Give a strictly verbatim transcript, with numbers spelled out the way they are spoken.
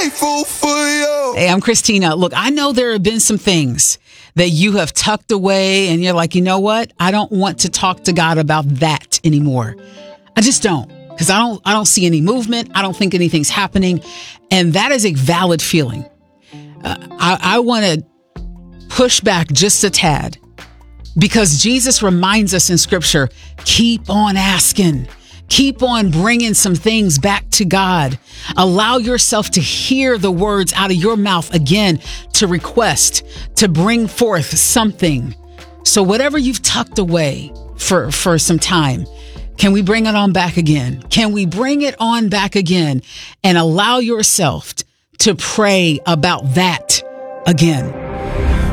grateful for you. Hey, I'm Christina. Look, I know there have been some things that you have tucked away and you're like, you know what? I don't want to talk to God about that anymore. I just don't, because I don't, I don't see any movement. I don't think anything's happening. And that is a valid feeling. Uh, I, I want to push back just a tad, because Jesus reminds us in scripture, keep on asking. Keep on bringing some things back to God. Allow yourself to hear the words out of your mouth again, to request, to bring forth something. So whatever you've tucked away for, for some time, can we bring it on back again? Can we bring it on back again and allow yourself to pray about that again?